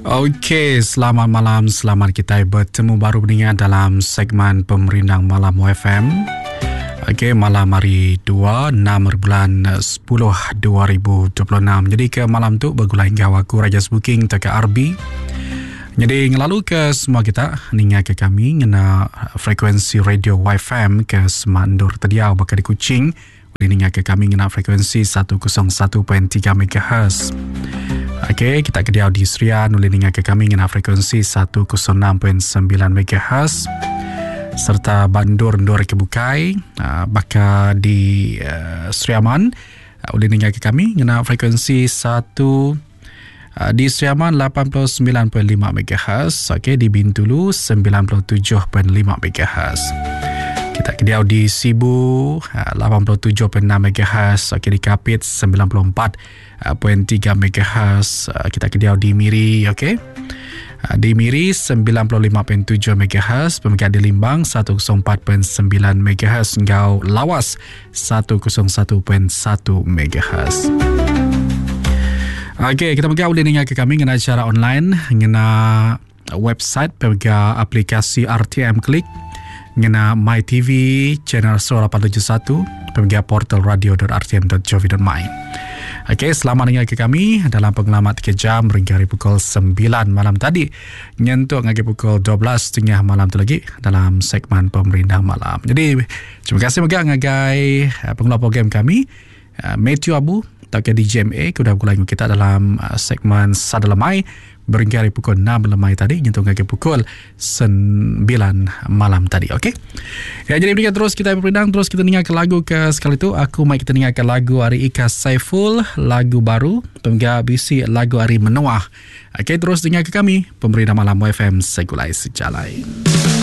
Okey, selamat malam. Selamat kita bertemu baru pendengar dalam segmen Pemerindang Malam OFM. Okey, malam hari 2, 6 bulan 10, 2026. Jadi ke malam tu bergulai hingga aku Raja Booking teka RB. Jadi ngelalu ke semua kita ninga ke kami ngena frekuensi radio YFM ke Semandur Tediau bakal di Kuching. Boleh ninga ke kami ngena frekuensi 101.3 MHz. Okey, kita kediau di Serian boleh dengar ke kami dengan frekuensi 106.9 MHz serta Bandur Ndor ke Bukai bakal di Seriaman boleh dengar ke kami dengan frekuensi 1 di Seriaman 89.5 MHz. Okey, di Bintulu 97.5 MHz. Kita kediau di Sibu 87.6 MHz. Okey, di Kapit 94.3 MHz. Kita kediau di Miri, okey. Di Miri 95.7 MHz, pemegang di Limbang 104.9 MHz, Ngau Lawas 101.1 MHz. Okey, kita pegang boleh dengar ke kami dengan acara online, dengan website pemegang aplikasi RTM Klik, dengan MyTV channel 871, pemegang portal radio.rtm.gov.my. Okey, selamat dengar ke kami dalam pengalaman 3 jam hingga pukul 9 malam tadi. Nyentuk ngagi pukul 12.30 malam tu lagi dalam segmen Pemerindang Malam. Jadi, terima kasih juga ngagai pengelola program kami, Matthew Abu, tak ke DJMA, sudah bergulai kita dalam segmen Sadalamai berhingga pukul 6 lemai tadi, nyentuh ngagi pukul 9 malam tadi. Okey. Ya, jadi berikan terus kita Pemerindang, terus kita dengar ke lagu ke sekali tu. Aku mai kita dengar ke lagu Ari Ika Saiful, lagu baru, pemegang BC lagu Ari Menua. Okey, terus dengar ke kami Pemerindang Malam FM Segulai Sejalai.